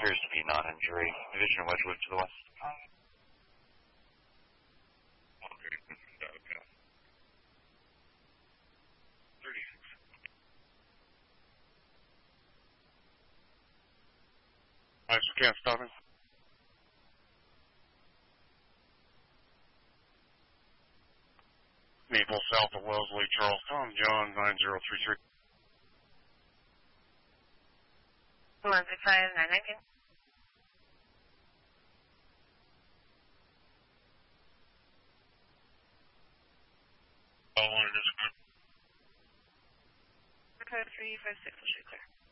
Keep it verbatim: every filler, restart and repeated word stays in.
appears to be non-injury. Division of Wedgwood to the west. Alright, so can't stop him. Maple south of Wellesley, Charles Tom John, nine zero three three. one six five, nine nineteen. Oh, one is good. Code three five six, will shoot clear.